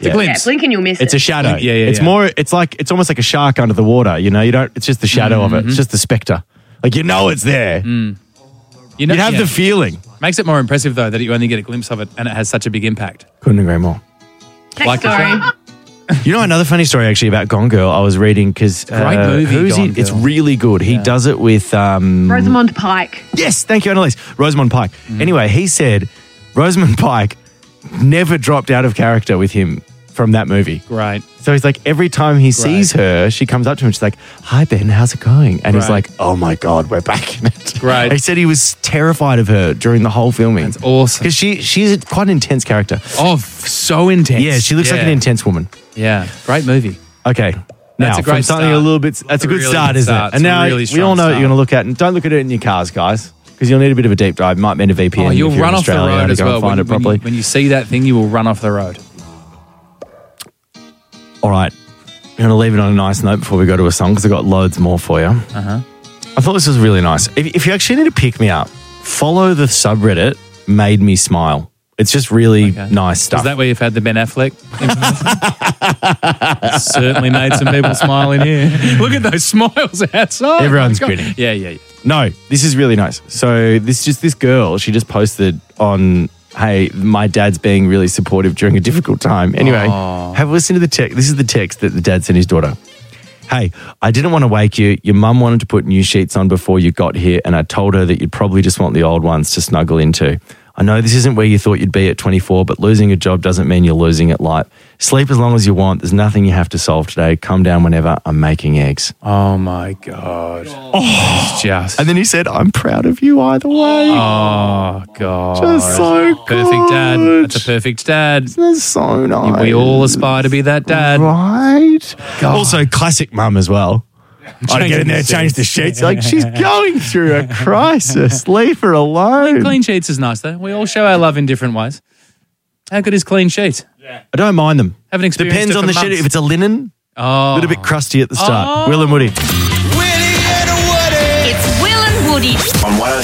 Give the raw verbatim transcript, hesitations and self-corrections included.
It's yeah. a glimpse. Yeah, blink and you'll miss It's it. a shadow. Yeah, yeah, It's yeah. more. It's like it's almost like a shark under the water. You know, you don't. It's just the shadow of it. It's just the spectre. Like you know, it's there. You know, You have yeah. the feeling. Makes it more impressive though that you only get a glimpse of it and it has such a big impact. Couldn't agree more. Next Like the story. You know another funny story actually about Gone Girl. I was reading because Great movie, Who's Gone he? It's Girl. really good. He does it with um, Rosamund Pike. Yes, thank you, Annalise. Rosamund Pike. Mm-hmm. Anyway, he said Rosamund Pike never dropped out of character with him from that movie. Great. So he's like, every time he sees her, she comes up to him. She's like, "Hi, Ben, how's it going?" And he's Right. like, "Oh my God, we're back in it." Right. He said he was terrified of her during the whole filming. That's awesome. Because she, she's quite an intense character. Oh, f- so intense. Yeah, she looks like Yeah. an intense woman. Yeah, great movie. Okay. Now, a great from something start. a little bit, that's a good Really start, good isn't start. it? And It's a now really we strong all know what start. you're going to look at. And don't look at it in your cars, guys, because you'll need a bit of a deep dive. Might mean a V P N. Oh, you'll if you're run in off the Australia road to as go well. and find When, it when, properly. you, when you see that thing, you will run off the road. All right. I'm going to leave it on a nice note before we go to a song because I've got loads more for you. Uh-huh. I thought this was really nice. If, if you actually need to pick me up, follow the subreddit Made Me Smile. It's just really Okay. nice stuff. Is that where you've had the Ben Affleck information? Certainly made some people smile in here. Look at those smiles outside. Everyone's Oh my God. grinning. Yeah, yeah, yeah. No, this is really nice. So this just this girl, she just posted on, hey, my dad's being really supportive during a difficult time. Anyway, have a listen to the text. This is the text that the dad sent his daughter. Hey, I didn't want to wake you. Your mum wanted to put new sheets on before you got here, and I told her that you'd probably just want the old ones to snuggle into. I know this isn't where you thought you'd be at twenty-four, but losing a job doesn't mean you're losing at life. Sleep as long as you want. There's nothing you have to solve today. Come down whenever. I'm making eggs. Oh, my God. Oh. It's just. And then he said, I'm proud of you either way. Oh, God. Just so Perfect dad. good. That's a perfect dad. That's so nice. We all aspire to be that dad. Right. God. Also, classic mum as well. I'd get in there, change the sheets. Like, she's going through a crisis. Leave her alone. Clean sheets is nice, though. We all show our love in different ways. How good is clean sheets? I don't mind them. Haven't experienced Depends it on for the sheet. months. If it's a linen, Oh. a little bit crusty at the start. Oh. Will and Woody. It's Will and Woody. On one oh